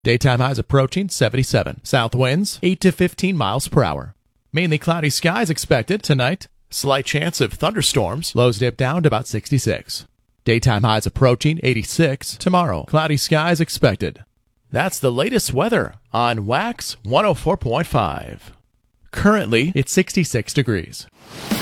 Daytime highs approaching 77. South winds 8 to 15 miles per hour. Mainly cloudy skies expected tonight. Slight chance of thunderstorms. Lows dip down to about 66. Daytime highs approaching 86. Tomorrow, cloudy skies expected. That's the latest weather on Wax 104.5. Currently, it's 66 degrees.